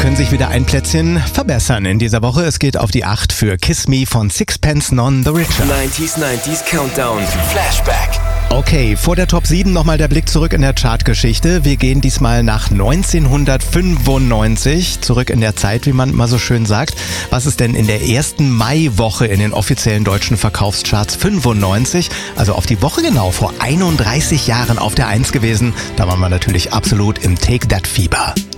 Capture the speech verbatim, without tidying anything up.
können sich wieder ein Plätzchen verbessern in dieser Woche. Es geht auf die acht für Kiss Me von Sixpence None the Richer. neunziger, neunziger Countdown. Flashback. Okay, vor der Top sieben nochmal der Blick zurück in der Chartgeschichte. Wir gehen diesmal nach neunzehnhundertfünfundneunzig, zurück in der Zeit, wie man immer so schön sagt. Was ist denn in der ersten Maiwoche in den offiziellen deutschen Verkaufscharts fünfundneunzig, also auf die Woche genau, vor einunddreißig Jahren auf der eins gewesen? Da waren wir natürlich absolut im Take-That-Fieber.